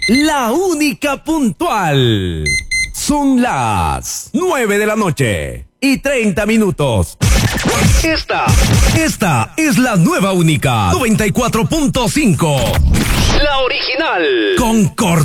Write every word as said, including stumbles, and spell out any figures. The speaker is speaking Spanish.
la única puntual. Son las nueve de la noche y treinta minutos. Esta, esta es la nueva única noventa y cuatro punto cinco. La original. Concord.